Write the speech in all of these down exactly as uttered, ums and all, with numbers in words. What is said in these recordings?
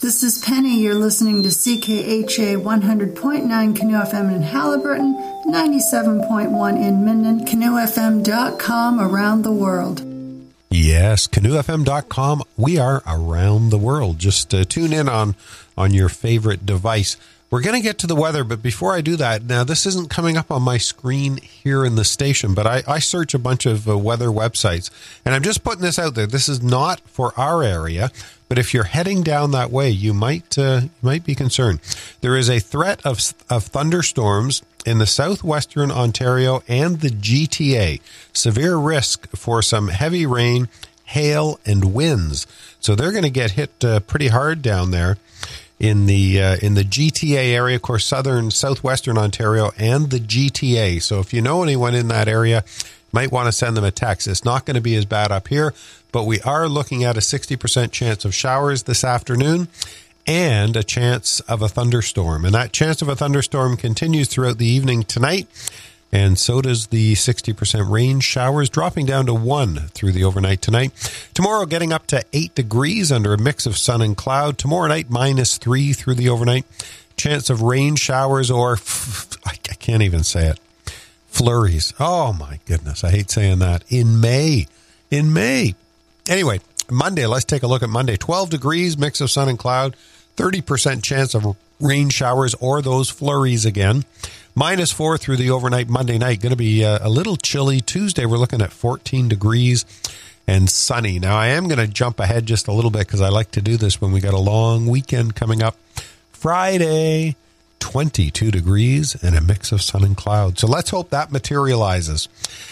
This is Penny. You're listening to C K H A one hundred point nine Canoe F M in Haliburton, ninety-seven point one in Minden, canoe f m dot com around the world. Yes, canoe f m dot com. We are around the world. Just uh, tune in on, on your favorite device. We're going to get to the weather, but before I do that, now this isn't coming up on my screen here in the station, but I, I search a bunch of uh, weather websites, and I'm just putting this out there. This is not for our area, but if you're heading down that way, you might uh, you might be concerned. There is a threat of of thunderstorms in the southwestern Ontario and the G T A. Severe risk for some heavy rain, hail, and winds. So they're going to get hit uh, pretty hard down there in the uh, in the G T A area, of course, southern, southwestern Ontario and the G T A. So if you know anyone in that area, might want to send them a text. It's not going to be as bad up here, but we are looking at a sixty percent chance of showers this afternoon and a chance of a thunderstorm. And that chance of a thunderstorm continues throughout the evening tonight. And so does the sixty percent rain showers, dropping down to one through the overnight tonight. Tomorrow, getting up to eight degrees under a mix of sun and cloud. Tomorrow night, minus three through the overnight. Chance of rain showers or, I can't even say it, flurries. Oh, my goodness. I hate saying that. In May. In May. Anyway, Monday, let's take a look at Monday. twelve degrees, mix of sun and cloud. thirty percent chance of rain showers or those flurries again. Minus four through the overnight Monday night. Going to be uh, a little chilly. Tuesday, we're looking at fourteen degrees and sunny. Now, I am going to jump ahead just a little bit because I like to do this when we got a long weekend coming up. Friday, twenty-two degrees and a mix of sun and cloud. So let's hope that materializes.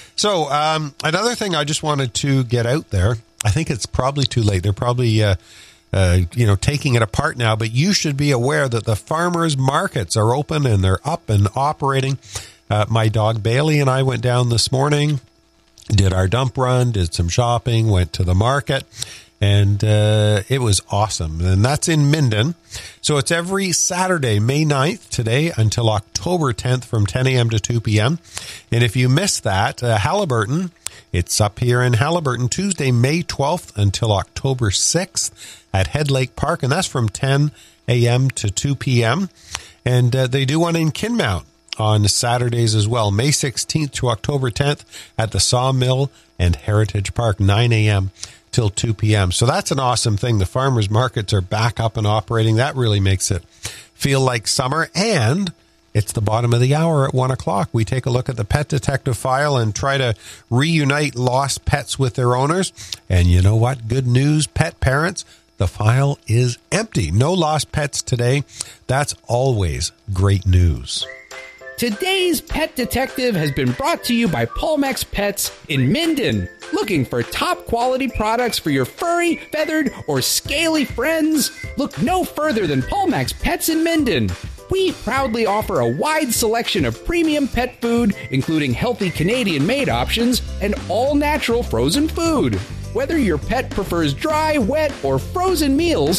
So um, another thing I just wanted to get out there, I think it's probably too late. They're probably... Uh, Uh, you know, taking it apart now, but you should be aware that the farmers markets are open and they're up and operating. Uh, my dog Bailey and I went down this morning, did our dump run, did some shopping, went to the market, and uh, it was awesome. And that's in Minden. So it's every Saturday, May ninth, today until October tenth from ten a.m. to two p.m. And if you miss that, uh, Haliburton, it's up here in Haliburton, Tuesday, May twelfth until October sixth at Head Lake Park, and that's from ten a.m. to two p.m. And uh, they do one in Kinmount on Saturdays as well, May sixteenth to October tenth at the Sawmill and Heritage Park, nine a.m. till two p.m. So that's an awesome thing. The farmers markets are back up and operating. That really makes it feel like summer, and it's the bottom of the hour at one o'clock. We take a look at the Pet Detective file and try to reunite lost pets with their owners. And you know what? Good news, pet parents. The file is empty. No lost pets today. That's always great news. Today's Pet Detective has been brought to you by Palmex Pets in Minden. Looking for top quality products for your furry, feathered, or scaly friends? Look no further than Palmex Pets in Minden. We proudly offer a wide selection of premium pet food, including healthy Canadian-made options and all-natural frozen food. Whether your pet prefers dry, wet, or frozen meals,